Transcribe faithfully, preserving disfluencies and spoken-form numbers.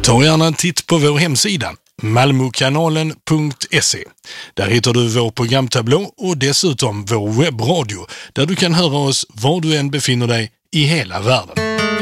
Ta gärna en titt på vår hemsida malmokanalen punkt se. Där hittar du vår programtablå och dessutom vår webbradio där du kan höra oss var du än befinner dig i hela världen.